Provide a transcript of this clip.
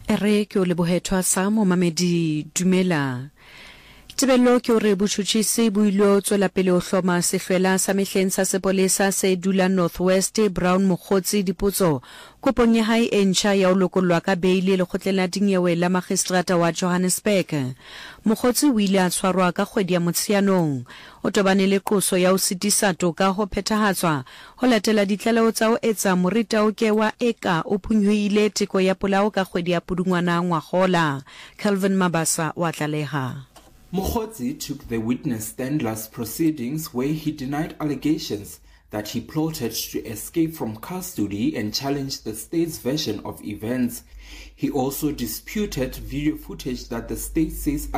Re ke o lebohethwa sa momamedi dumela. Tebello ke hore botjhutjhisi bo ile ho tswela pele ho hloma sehlwela sa mehleng sa sepolesa se dula Northwest Brown Mokgotsi dipotso kopong ya hae e ntjha ya ho lokollwa ka beili lekgotleng la dinyewe la magistrata wa Johannesburg. Mokgotsi o ile a tshwarwa ka kgwedi ya Motsheanong. O tobane le qoso ya ho sitisa toka ho phethahatswa ho latela ditlaleho tsa ho etsa morita o kewa eka o phunyohile teko ya polao ka kgwedi ya Pudungwana ngwahola. Calvin Mabasa wa tlaleha. Mokgotsi took the witness stand last proceedings where he denied allegations that he plotted to escape from custody and challenged the state's version of events. He also disputed video footage that the state says